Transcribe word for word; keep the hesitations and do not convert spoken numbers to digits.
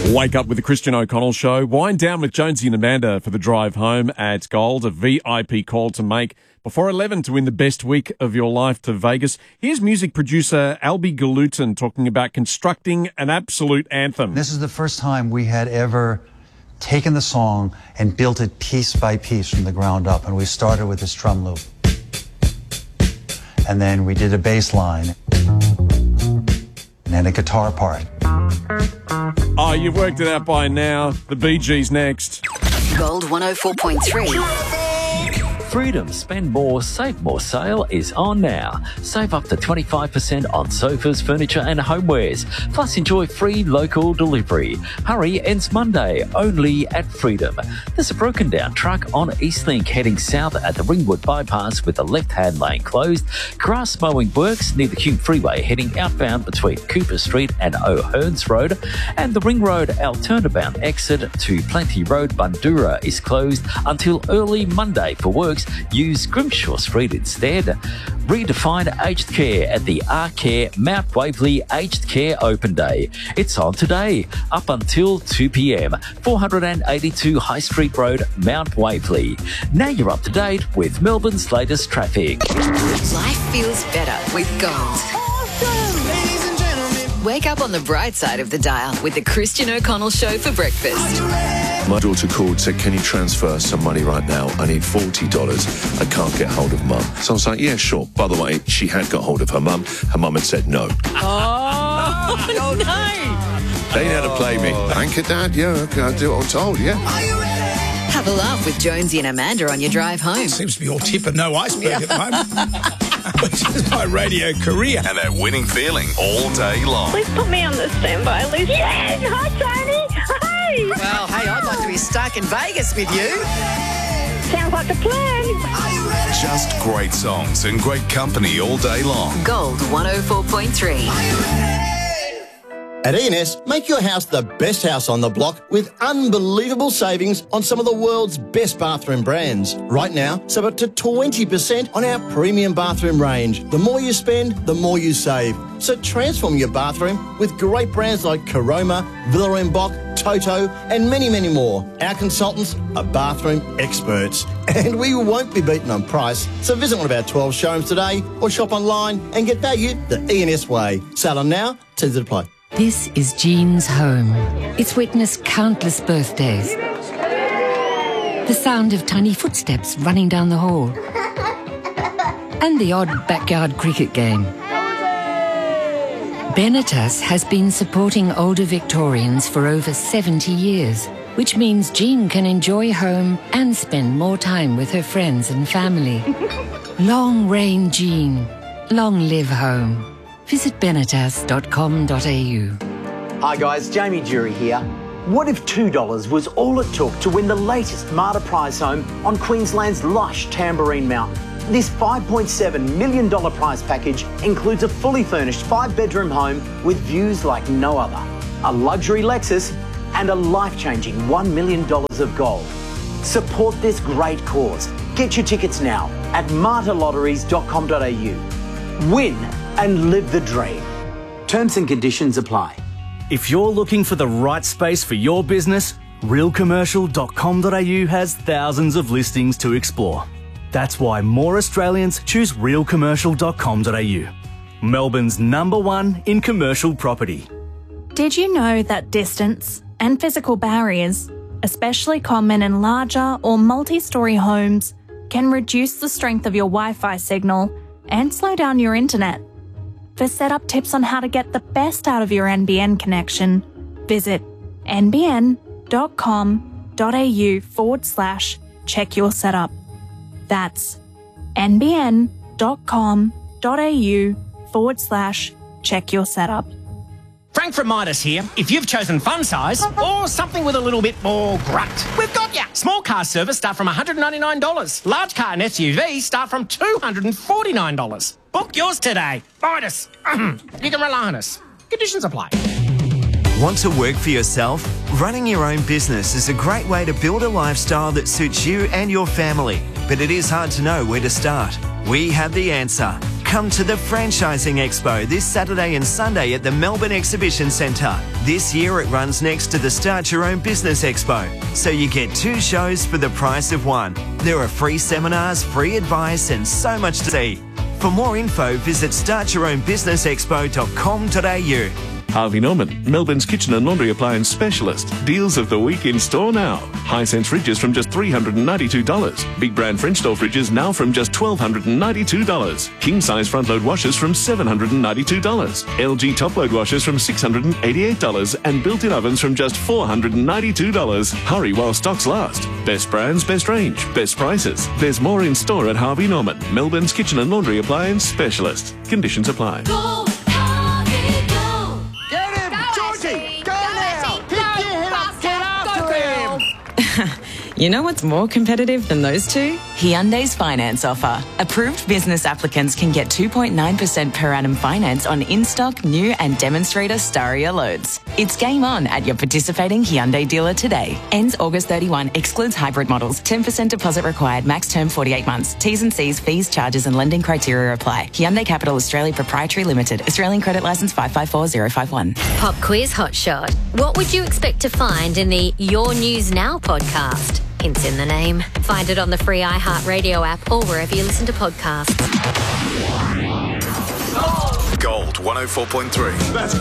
Wake up with the Christian O'Connell Show. Wind down with Jonesy and Amanda for the drive home at Gold. A V I P call to make before eleven to win the best week of your life to Vegas. Here's music producer Albie Galutin talking about constructing an absolute anthem. This is the first time we had ever taken the song and built it piece by piece from the ground up. And we started with this drum loop. And then we did a bass line. And then a guitar part. Oh, you've worked it out by now. The Bee Gees next. Gold one oh four point three. Freedom Spend More, Save More sale is on now. Save up to twenty-five percent on sofas, furniture and homewares. Plus enjoy free local delivery. Hurry, ends Monday, only at Freedom. There's a broken down truck on Eastlink heading south at the Ringwood bypass with the left-hand lane closed. Grass mowing works near the Hume Freeway heading outbound between Cooper Street and O'Hearns Road. And the Ring Road alternabound exit to Plenty Road, Bundoora is closed until early Monday for works. Use Grimshaw Street instead. Redefine aged care at the R-Care Mount Waverley Aged Care Open Day. It's on today, up until two p.m. four eighty-two High Street Road, Mount Waverley. Now you're up to date with Melbourne's latest traffic. Life feels better with Gold. Wake up on the bright side of the dial with the Christian O'Connell Show for breakfast. My daughter called and said, can you transfer some money right now? I need forty dollars. I can't get hold of mum. So I was like, yeah, sure. By the way, she had got hold of her mum. Her mum had said no. Oh, no. They know how to play me. Thank you, Dad. Yeah, okay, I'll do what I'm told, yeah. Have a laugh with Jonesy and Amanda on your drive home. Seems to be all tip and no iceberg at the moment. Which is my radio career. And that winning feeling all day long. Please put me on the standby list. Yes! Hi, Tony! Hey! Well, hey, I'd like to be stuck in Vegas with you. Sounds like a plan. Just great songs and great company all day long. Gold one oh four point three. At E and S, make your house the best house on the block with unbelievable savings on some of the world's best bathroom brands. Right now, save up to twenty percent on our premium bathroom range. The more you spend, the more you save. So transform your bathroom with great brands like Caroma, Villa en Bock, Toto and many, many more. Our consultants are bathroom experts and we won't be beaten on price. So visit one of our twelve showrooms today or shop online and get value the E and S way. Sale on now, T's to apply. This is Jean's home. It's witnessed countless birthdays. The sound of tiny footsteps running down the hall. And the odd backyard cricket game. Benetas has been supporting older Victorians for over seventy years, which means Jean can enjoy home and spend more time with her friends and family. Long reign Jean. Long live home. Visit benetas dot com dot a u. Hi guys, Jamie Jury here. What if two dollars was all it took to win the latest Marta prize home on Queensland's lush Tamborine Mountain? This five point seven million dollars prize package includes a fully furnished five-bedroom home with views like no other, a luxury Lexus and a life-changing one million dollars of gold. Support this great cause. Get your tickets now at marta lotteries dot com dot a u. Win and live the dream. Terms and conditions apply. If you're looking for the right space for your business, real commercial dot com dot a u has thousands of listings to explore. That's why more Australians choose real commercial dot com dot a u. Melbourne's number one in commercial property. Did you know that distance and physical barriers, especially common in larger or multi-storey homes, can reduce the strength of your Wi-Fi signal and slow down your internet? For setup tips on how to get the best out of your N B N connection, visit n b n dot com dot a u forward slash check your setup. That's n b n dot com dot a u forward slash check your setup. Frank from Midas here. If you've chosen fun size or something with a little bit more grunt, we've got ya. Small car service start from one hundred ninety-nine dollars. Large car and S U V start from two hundred forty-nine dollars. Book yours today. Midas. You can rely on us. Conditions apply. Want to work for yourself? Running your own business is a great way to build a lifestyle that suits you and your family. But it is hard to know where to start. We have the answer. Come to the Franchising Expo this Saturday and Sunday at the Melbourne Exhibition Centre. This year it runs next to the Start Your Own Business Expo, so you get two shows for the price of one. There are free seminars, free advice and so much to see. For more info, visit start your own business expo dot com dot a u. Harvey Norman, Melbourne's kitchen and laundry appliance specialist. Deals of the week in store now. Hisense fridges from just three hundred ninety-two dollars. Big brand French door fridges now from just one thousand two hundred ninety-two dollars. King size front load washers from seven hundred ninety-two dollars. L G top load washers from six hundred eighty-eight dollars and built-in ovens from just four hundred ninety-two dollars. Hurry while stocks last. Best brands, best range, best prices. There's more in store at Harvey Norman, Melbourne's kitchen and laundry appliance specialist. Conditions apply. Go, Harvey, go. Get him, go, Georgie. Go, go now. Pick your head up. Get after him. You know what's more competitive than those two? Hyundai's finance offer. Approved business applicants can get two point nine percent per annum finance on in-stock, new and demonstrator Staria loads. It's game on at your participating Hyundai dealer today. Ends August thirty-first. Excludes hybrid models. ten percent deposit required. Max term forty-eight months. T's and C's, fees, charges and lending criteria apply. Hyundai Capital Australia Proprietary Limited. Australian credit licence five five four zero five one. Pop quiz hot shot. What would you expect to find in the Your News Now podcast? Hints in the name. Find it on the free iHeartRadio app or wherever you listen to podcasts. Gold one oh four point three. That's